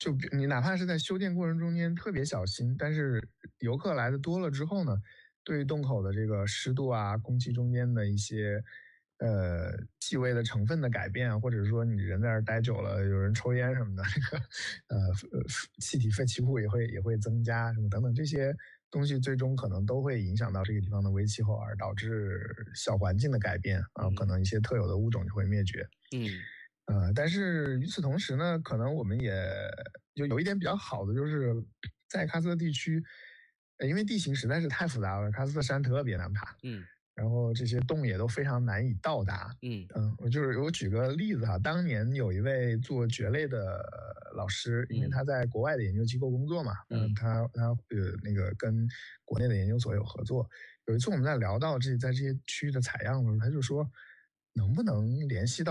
就你哪怕是在修建过程中间特别小心，但是游客来的多了之后呢，对于洞口的这个湿度啊、空气中间的一些气味的成分的改变，或者说你人在这儿待久了，有人抽烟什么的，这个气体废弃物也会增加什么等等这些东西，最终可能都会影响到这个地方的微气候，而导致小环境的改变啊，可能一些特有的物种就会灭绝。 嗯。 但是与此同时呢，可能我们也就有一点比较好的，就是在喀斯特地区，因为地形实在是太复杂了，喀斯特山特别难爬， 嗯然后这些洞也都非常难以到达。 嗯我举个例子哈，当年有一位做蕨类的老师，因为他在国外的研究机构工作嘛，他那个跟国内的研究所有合作。有一次我们在聊到在这些区域的采样的时候，他就说，能不能联系到